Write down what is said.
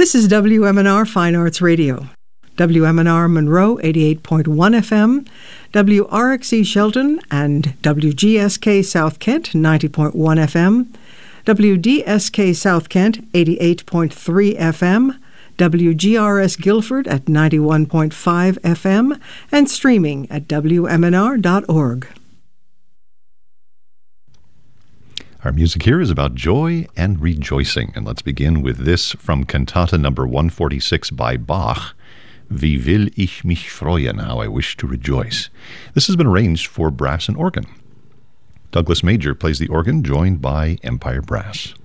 This is WMNR Fine Arts Radio. WMNR Monroe 88.1 FM, WRXE Shelton and WGSK South Kent 90.1 FM, WDSK South Kent 88.3 FM, WGRS Guilford at 91.5 FM, and streaming at WMNR.org. Our music here is about joy and rejoicing, and let's begin with this from Cantata number 146 by Bach, Wie will ich mich freuen, how I wish to rejoice. This has been arranged for brass and organ. Douglas Major plays the organ, joined by Empire Brass.